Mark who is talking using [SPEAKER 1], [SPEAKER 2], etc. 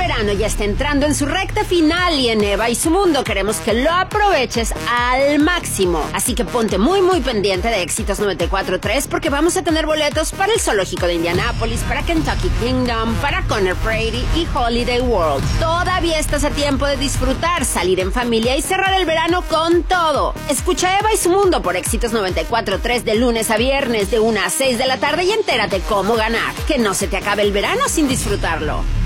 [SPEAKER 1] verano ya está entrando en su recta final y en Eva y su mundo queremos que lo aproveches al máximo. Así que ponte muy pendiente de Éxitos 94.3 porque vamos a tener boletos para el Zoológico de Indianápolis, para Kentucky Kingdom, para Conner Prairie y Holiday World. Todavía estás a tiempo de disfrutar, salir en familia y cerrar el verano con todo. Escucha Eva y su mundo por Éxitos 94.3 de lunes a viernes de 1 a 6 de la tarde y entérate cómo ganar. Que no se te acabe el verano sin disfrutarlo.